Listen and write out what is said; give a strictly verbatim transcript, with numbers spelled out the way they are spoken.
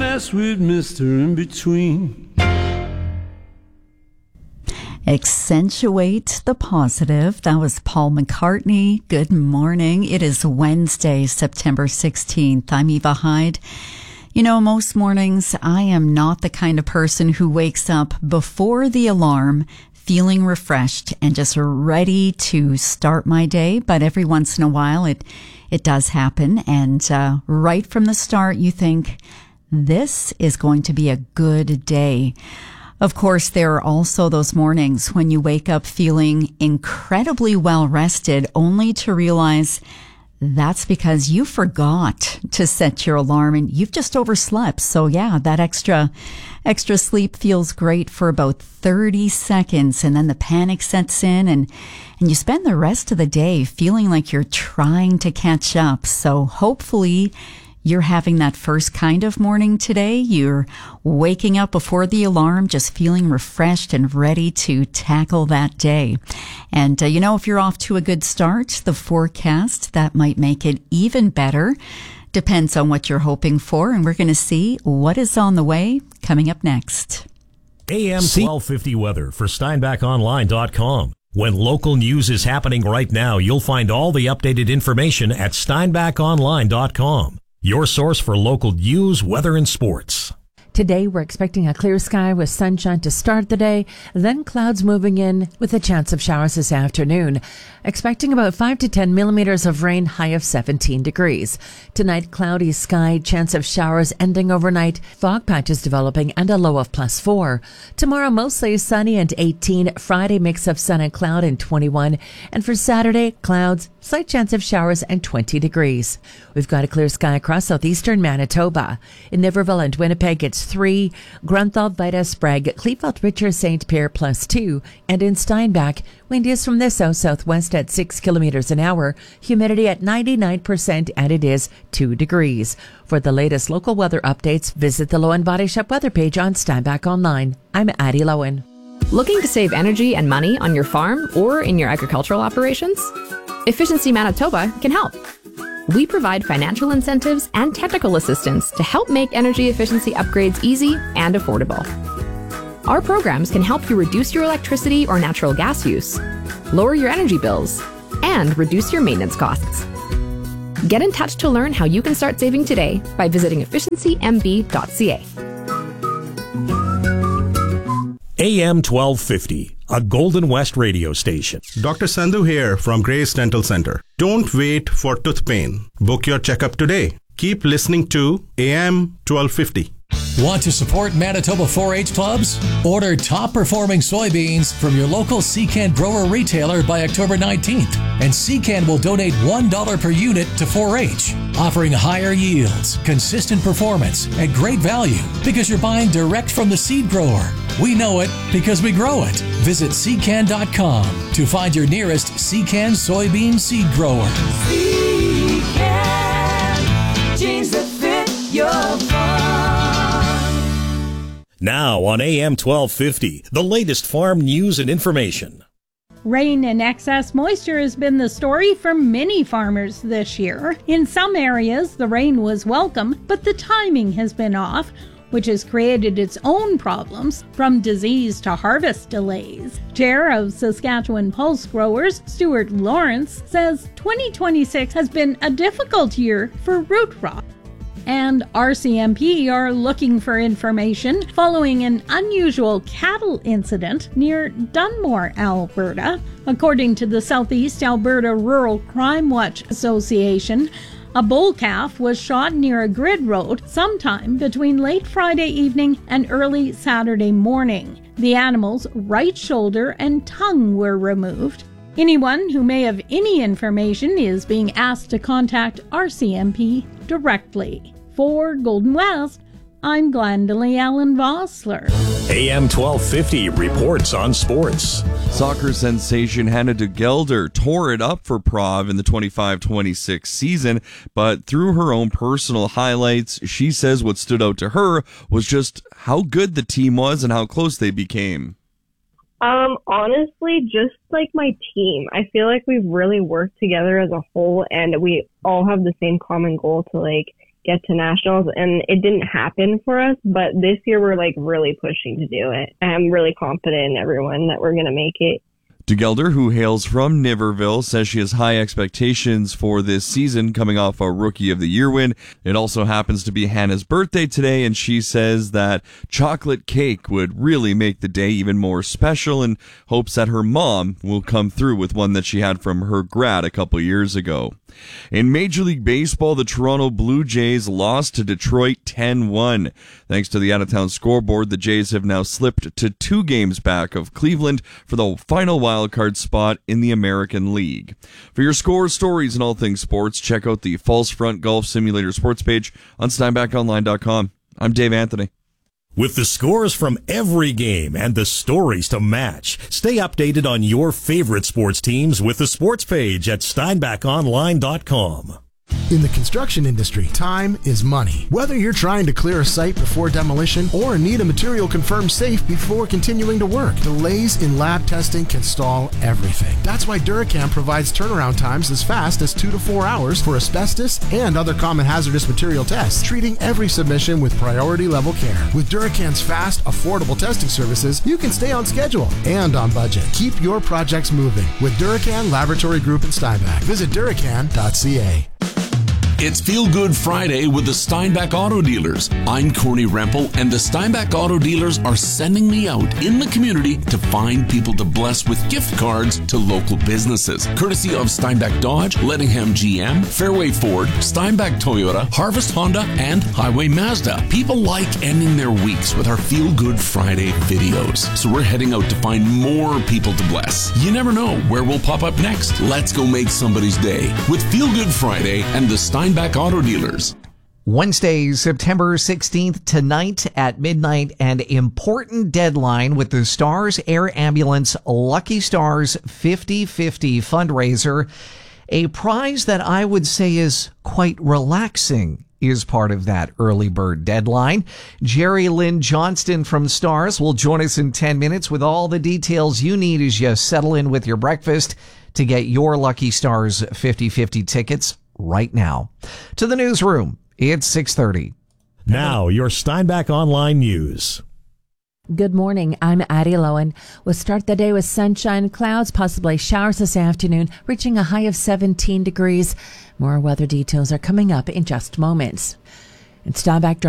mess with Mister In Between. Accentuate the positive. That was Paul McCartney. Good morning. It is Wednesday, September sixteenth. I'm Eva Hyde. You know, most mornings I am not the kind of person who wakes up before the alarm feeling refreshed and just ready to start my day. But every once in a while it it does happen. And uh, right from the start, you think, this is going to be a good day. Of course, there are also those mornings when you wake up feeling incredibly well rested, only to realize that's because you forgot to set your alarm and you've just overslept. So yeah, that extra, extra sleep feels great for about thirty seconds, and then the panic sets in, and, and you spend the rest of the day feeling like you're trying to catch up. So hopefully you're having that first kind of morning today. You're waking up before the alarm, just feeling refreshed and ready to tackle that day. And, uh, you know, if you're off to a good start, the forecast, that might make it even better. Depends on what you're hoping for. And we're going to see what is on the way coming up next. A M twelve fifty weather for Steinbach Online dot com. When local news is happening right now, you'll find all the updated information at Steinbach Online dot com. Your source for local news, weather, and sports. Today, we're expecting a clear sky with sunshine to start the day, then clouds moving in with a chance of showers this afternoon. Expecting about five to ten millimeters of rain, high of seventeen degrees. Tonight, cloudy sky, chance of showers ending overnight, fog patches developing, and a low of plus four. Tomorrow, mostly sunny and eighteen. Friday, mix of sun and cloud and twenty-one. And for Saturday, clouds, slight chance of showers and twenty degrees. We've got a clear sky across southeastern Manitoba. In Niverville and Winnipeg, it's three. Grunthal, Vida, Sprague, Kleefeld, Richard, Saint Pierre, plus two. And in Steinbach, wind is from the south-southwest at six kilometers an hour. Humidity at ninety-nine percent, and it is two degrees. For the latest local weather updates, visit the Lowen Body Shop weather page on Steinbach Online. I'm Addie Lowen. Looking to save energy and money on your farm or in your agricultural operations? Efficiency Manitoba can help. We provide financial incentives and technical assistance to help make energy efficiency upgrades easy and affordable. Our programs can help you reduce your electricity or natural gas use, lower your energy bills, and reduce your maintenance costs. Get in touch to learn how you can start saving today by visiting efficiency m b dot c a. A M twelve fifty, a Golden West radio station. Doctor Sandhu here from Grace Dental Center. Don't wait for tooth pain. Book your checkup today. Keep listening to A M twelve fifty. Want to support Manitoba four H clubs? Order top-performing soybeans from your local Secan grower retailer by October nineteenth, and Secan will donate one dollar per unit to four H, offering higher yields, consistent performance, and great value because you're buying direct from the seed grower. We know it because we grow it. Visit secan dot com to find your nearest Secan soybean seed grower. Secan, jeans that fit your farm. Now on A M twelve fifty, the latest farm news and information. Rain and excess moisture has been the story for many farmers this year. In some areas, the rain was welcome, but the timing has been off, which has created its own problems, from disease to harvest delays. Chair of Saskatchewan Pulse Growers, Stuart Lawrence, says twenty twenty-six has been a difficult year for root rot. And R C M P are looking for information following an unusual cattle incident near Dunmore, Alberta. According to the Southeast Alberta Rural Crime Watch Association, a bull calf was shot near a grid road sometime between late Friday evening and early Saturday morning. The animal's right shoulder and tongue were removed. Anyone who may have any information is being asked to contact R C M P directly. For Golden West, I'm Glendalee Allen Vossler. A M twelve fifty reports on sports. Soccer sensation Hannah de Gelder tore it up for Prov in the twenty-five twenty-six season, but through her own personal highlights, she says what stood out to her was just how good the team was and how close they became. Um, honestly, just like my team, I feel like we've really worked together as a whole, and we all have the same common goal to like get to nationals, and it didn't happen for us. But this year we're like really pushing to do it. I'm really confident in everyone that we're going to make it. DeGelder, who hails from Niverville, says she has high expectations for this season, coming off a Rookie of the Year win. It also happens to be Hannah's birthday today, and she says that chocolate cake would really make the day even more special, and hopes that her mom will come through with one that she had from her grad a couple years ago. In Major League Baseball, the Toronto Blue Jays lost to Detroit ten one. Thanks to the out-of-town scoreboard, the Jays have now slipped to two games back of Cleveland for the final wildcard spot in the American League. For your scores, stories, and all things sports, check out the False Front Golf Simulator sports page on Steinbach Online dot com. I'm Dave Anthony. With the scores from every game and the stories to match, stay updated on your favorite sports teams with the sports page at Steinbach Online dot com. In the construction industry, time is money. Whether you're trying to clear a site before demolition or need a material confirmed safe before continuing to work, delays in lab testing can stall everything. That's why Duracam provides turnaround times as fast as two to four hours for asbestos and other common hazardous material tests, treating every submission with priority level care. With Duracam's fast, affordable testing services, you can stay on schedule and on budget. Keep your projects moving with Duracan Laboratory Group in Steinbach. Visit Duracan dot c a. It's Feel Good Friday with the Steinbach Auto Dealers. I'm Corny Rempel, and the Steinbach Auto Dealers are sending me out in the community to find people to bless with gift cards to local businesses. Courtesy of Steinbach Dodge, Lettingham G M, Fairway Ford, Steinbach Toyota, Harvest Honda, and Highway Mazda. People like ending their weeks with our Feel Good Friday videos. So we're heading out to find more people to bless. You never know where we'll pop up next. Let's go make somebody's day with Feel Good Friday and the Steinbach Steinbach Auto Dealers. Wednesday, September sixteenth, tonight at midnight, an important deadline with the Stars Air Ambulance Lucky Stars fifty fifty fundraiser. A prize that I would say is quite relaxing is part of that early bird deadline. Jerry Lynn Johnston from Stars will join us in ten minutes with all the details you need as you settle in with your breakfast to get your Lucky Stars fifty fifty tickets right now. To the newsroom, it's six thirty. Now, your Steinbach Online News. Good morning. I'm Addie Lowen. We'll start the day with sunshine, clouds, possibly showers this afternoon, reaching a high of seventeen degrees. More weather details are coming up in just moments. And Steinbach